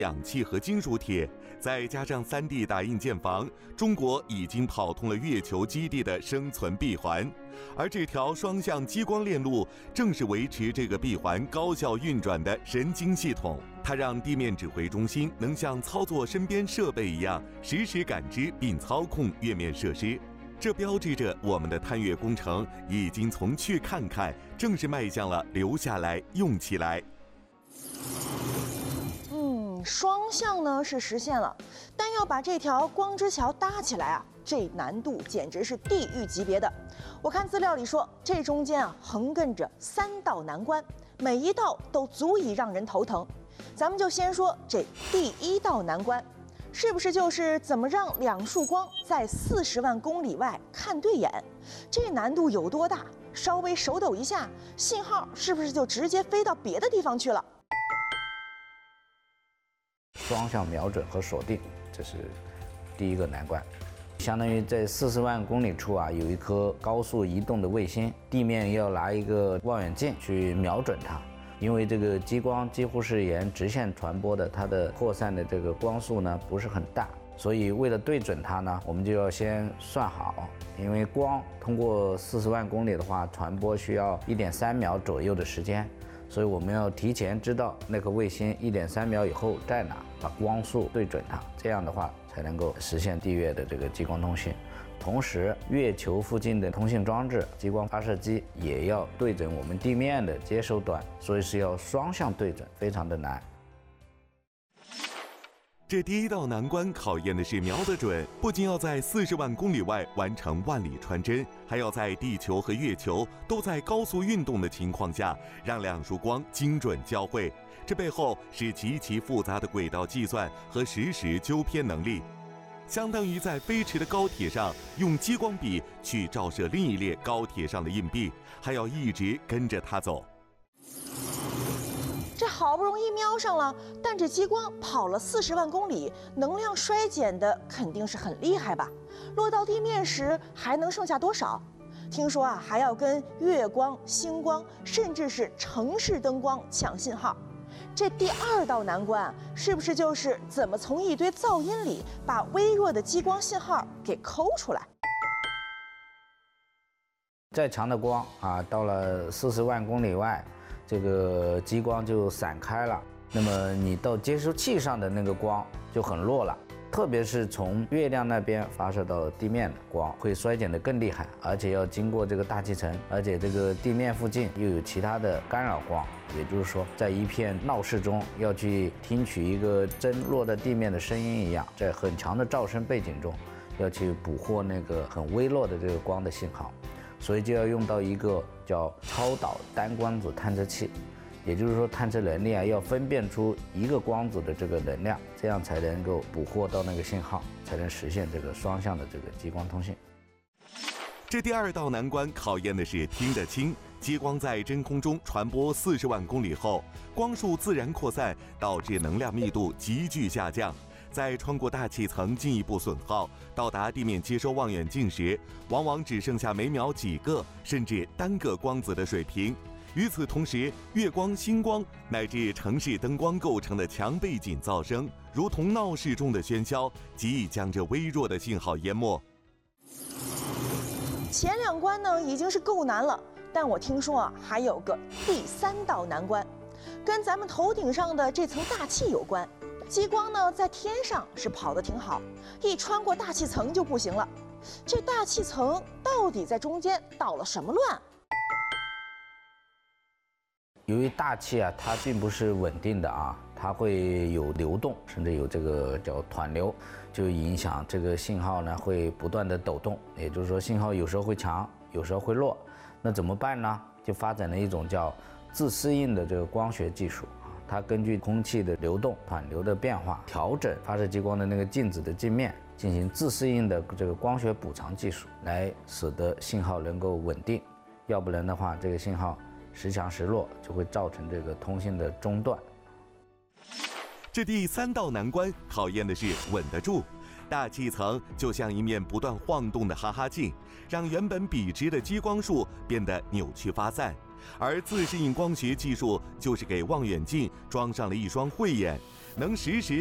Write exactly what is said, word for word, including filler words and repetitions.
氧气和金属铁，再加上 三 D 打印建房，中国已经跑通了月球基地的生存闭环。而这条双向激光链路正是维持这个闭环高效运转的神经系统，它让地面指挥中心能像操作身边设备一样，实时感知并操控月面设施。这标志着我们的探月工程已经从去看看，正式迈向了留下来用起来。 嗯，双向呢是实现了，但要把这条光之桥搭起来啊，这难度简直是地狱级别的。我看资料里说，这中间啊横亘着三道难关，每一道都足以让人头疼。咱们就先说这第一道难关，是不是就是怎么让两束光在四十万公里外看对眼？这难度有多大？稍微手抖一下，信号是不是就直接飞到别的地方去了？ 双向瞄准和锁定，这是第一个难关。相当于在四十万公里处啊，有一颗高速移动的卫星，地面要拿一个望远镜去瞄准它。因为这个激光几乎是沿直线传播的，它的扩散的这个光速呢不是很大，所以为了对准它呢，我们就要先算好。因为光通过四十万公里的话，传播需要一点三秒左右的时间，所以我们要提前知道那颗卫星一点三秒以后在哪，把光速对准它，这样的话才能够实现地月的这个激光通信。同时，月球附近的通信装置、激光发射机也要对准我们地面的接收端，所以是要双向对准，非常的难。 这第一道难关考验的是瞄得准，不仅要在四十万公里外完成万里穿针，还要在地球和月球都在高速运动的情况下，让两束光精准交汇。这背后是极其复杂的轨道计算和实时纠偏能力。相当于在飞驰的高铁上用激光笔去照射另一列高铁上的硬币，还要一直跟着它走。 这好不容易瞄上了，但这激光跑了四十万公里，能量衰减的肯定是很厉害吧？落到地面时还能剩下多少？听说啊，还要跟月光、星光，甚至是城市灯光抢信号。这第二道难关是不是就是怎么从一堆噪音里把微弱的激光信号给抠出来？ 再强的光啊，到了四十万公里外，这个激光就散开了。那么你到接收器上的那个光就很弱了，特别是从月亮那边发射到地面的光会衰减得更厉害，而且要经过这个大气层，而且这个地面附近又有其他的干扰光。也就是说，在一片闹市中要去听取一个针落在地面的声音一样，在很强的噪声背景中要去捕获那个很微弱的这个光的信号，所以就要用到一个叫超导单光子探测器。也就是说，探测能力啊要分辨出一个光子的这个能量，这样才能够捕获到那个信号，才能实现这个双向的这个激光通信。 这第二道难关考验的是听得清。激光在真空中传播四十万公里后，光束自然扩散，导致能量密度急剧下降。在穿过大气层进一步损耗，到达地面接收望远镜时，往往只剩下每秒几个甚至单个光子的水平。与此同时，月光、星光乃至城市灯光构成的强背景噪声，如同闹市中的喧嚣，极易将这微弱的信号淹没。 前两关呢已经是够难了，但我听说啊还有个第三道难关，跟咱们头顶上的这层大气有关。激光呢在天上是跑得挺好，一穿过大气层就不行了。这大气层到底在中间捣了什么乱？ 由于大气啊，它并不是稳定的啊，它会有流动，甚至有这个叫湍流，就影响这个信号呢会不断的抖动。也就是说，信号有时候会强，有时候会弱。那怎么办呢？就发展了一种叫自适应的这个光学技术啊，它根据空气的流动、湍流的变化，调整发射激光的那个镜子的镜面，进行自适应的这个光学补偿技术，来使得信号能够稳定。要不然的话，这个信号时强时弱，就会造成这个通信的中断。 这第三道难关考验的是稳得住。大气层就像一面不断晃动的哈哈镜，让原本笔直的激光束变得扭曲发散。而自适应光学技术就是给望远镜装上了一双慧眼， 能实时